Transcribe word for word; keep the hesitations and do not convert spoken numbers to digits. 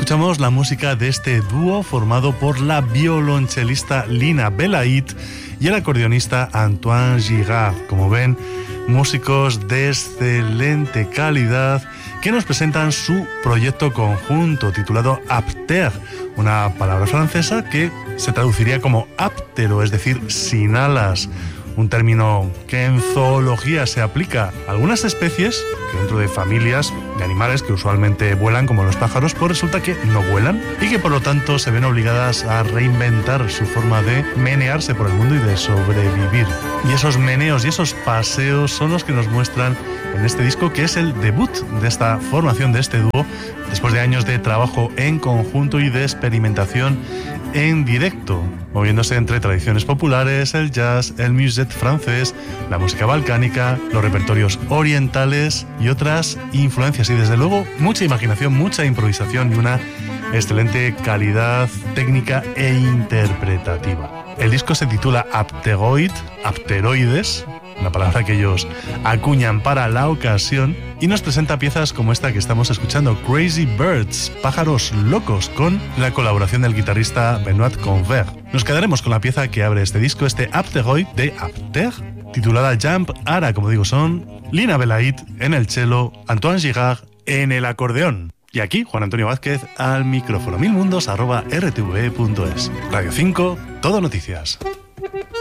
escuchamos la música de este dúo formado por la violonchelista Lina Belaïd y el acordeonista Antoine Girard. Como ven, músicos de excelente calidad que nos presentan su proyecto conjunto titulado Aptère, una palabra francesa que se traduciría como áptero, es decir, sin alas. Un término que en zoología se aplica a algunas especies que dentro de familias de animales que usualmente vuelan como los pájaros, pues resulta que no vuelan y que por lo tanto se ven obligadas a reinventar su forma de menearse por el mundo y de sobrevivir. Y esos meneos y esos paseos son los que nos muestran en este disco, que es el debut de esta formación, de este dúo, después de años de trabajo en conjunto y de experimentación en directo, moviéndose entre tradiciones populares, el jazz, el musette francés, la música balcánica, los repertorios orientales y otras influencias. Y desde luego mucha imaginación, mucha improvisación y una excelente calidad técnica e interpretativa. El disco se titula Apteroid, Apteroides, una palabra que ellos acuñan para la ocasión, y nos presenta piezas como esta que estamos escuchando, Crazy Birds, pájaros locos, con la colaboración del guitarrista Benoit Convert. Nos quedaremos con la pieza que abre este disco, este Apteroid de Aptère, titulada Jump. Ahora, como digo, son Lina Belaïd en el cello, Antoine Girard en el acordeón. Y aquí, Juan Antonio Vázquez al micrófono. Milmundos arroba r t v punto es. Radio cinco, todo noticias.